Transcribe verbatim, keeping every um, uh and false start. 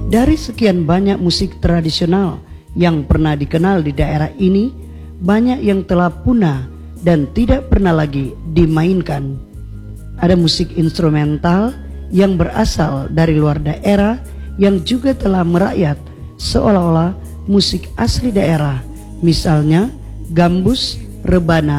Dari sekian banyak musik tradisional yang pernah dikenal di daerah ini, banyak yang telah punah dan tidak pernah lagi dimainkan. Ada musik instrumental yang berasal dari luar daerah yang juga telah merakyat seolah-olah musik asli daerah, misalnya gambus, rebana,